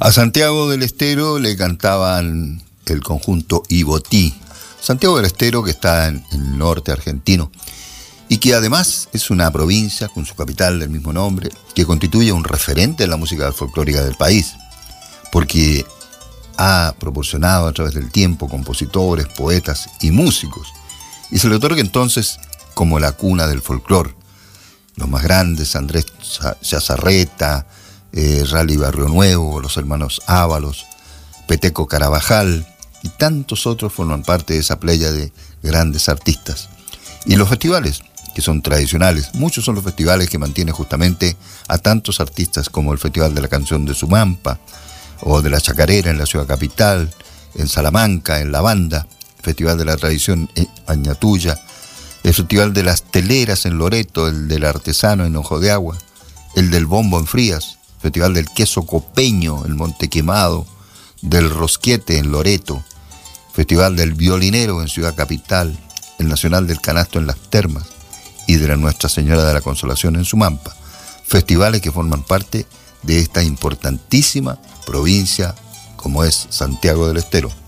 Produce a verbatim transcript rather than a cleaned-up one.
A Santiago del Estero le cantaban el conjunto Ibotí. Santiago del Estero, que está en el norte argentino y que además es una provincia con su capital del mismo nombre, que constituye un referente en la música folclórica del país, porque ha proporcionado a través del tiempo compositores, poetas y músicos, y se le otorga entonces como la cuna del folclore. Los más grandes, Andrés Chazarreta, eh, Rally Barrio Nuevo, los hermanos Ábalos, Peteco Carabajal y tantos otros forman parte de esa playa de grandes artistas. Y los festivales, que son tradicionales, muchos son los festivales que mantienen justamente a tantos artistas, como el Festival de la Canción de Sumampa, o de la Chacarera en la ciudad capital, en Salamanca, en La Banda, el Festival de la Tradición en Añatuya, el Festival de las Teleras en Loreto, el del Artesano en Ojo de Agua, el del Bombo en Frías, el Festival del Queso Copeño en Monte Quemado, del Rosquete en Loreto, Festival del Violinero en Ciudad Capital, el Nacional del Canasto en Las Termas y de la Nuestra Señora de la Consolación en Sumampa, festivales que forman parte de esta importantísima provincia como es Santiago del Estero.